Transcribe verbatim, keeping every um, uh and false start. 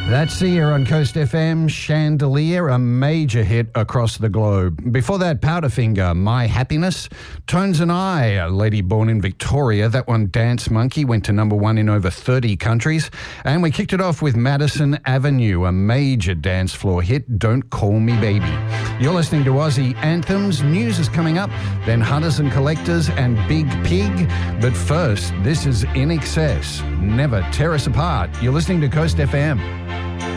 That's Sia on Coast F M, Chandelier, a major hit across the globe. Before that, Powderfinger, My Happiness. Tones and I, a lady born in Victoria. That one, Dance Monkey, went to number one in over thirty countries. And we kicked it off with Madison Avenue, a major dance floor hit, Don't Call Me Baby. You're listening to Aussie Anthems. News is coming up, then Hunters and Collectors and Big Pig. But first, this is In Excess. Never Tear Us Apart. You're listening to Coast F M.